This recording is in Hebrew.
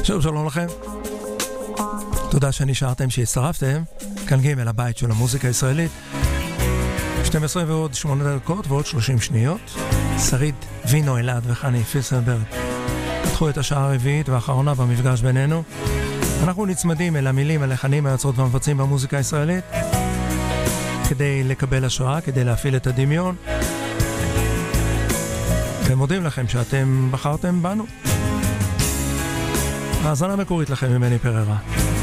שוב שלום לכם. תודה שנשארתם, שהצטרפתם. כאן ג' הבית של המוזיקה הישראלית. 12 ועוד 8 דקות ועוד 30 שניות. שרית וינו אלעד וחני פיסלברג פתחו את השעה הרביעית והאחרונה במפגש בינינו. אנחנו נצמדים אל המילים, הלחנים, היוצרות והמבצעים במוזיקה הישראלית כדי לקבל השראה, כדי להפעיל את הדמיון. ומודים לכם שאתם בחרתם בנו. האזנה מקורית לכם ממני פררה.